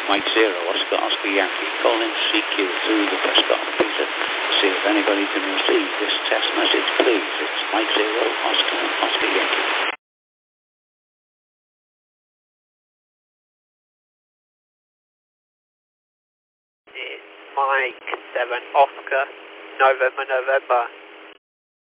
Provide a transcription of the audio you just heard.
Mike Zero, Oscar, Oscar Yankee, calling CQ through the Prescott computer to see if anybody can receive this test message, please. It's Mike Zero, Oscar, Oscar Yankee. It's Mike 7, Oscar, November.